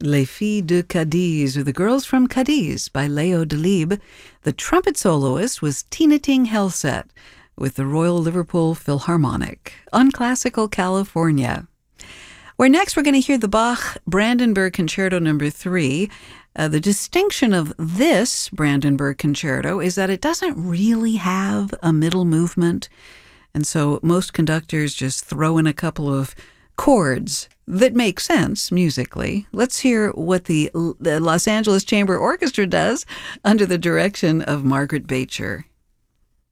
Les Filles de Cadiz, or The Girls from Cadiz, by Leo Delibes. The trumpet soloist was Tina Ting Helseth with the Royal Liverpool Philharmonic on Classical California. Where next we're going to hear the Bach Brandenburg Concerto No. 3. The distinction of this Brandenburg Concerto is that it doesn't really have a middle movement, and so most conductors just throw in a couple of chords that make sense musically. Let's hear what the Los Angeles Chamber Orchestra does under the direction of Margaret Bacher.